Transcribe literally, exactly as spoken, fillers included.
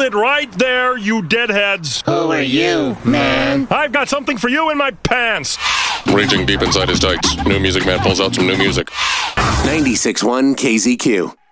it right there, you deadheads. Who are you, man? I've got something for you in my pants. Reaching deep inside his tights, New Music Man pulls out some new music. ninety-six point one K Z Q.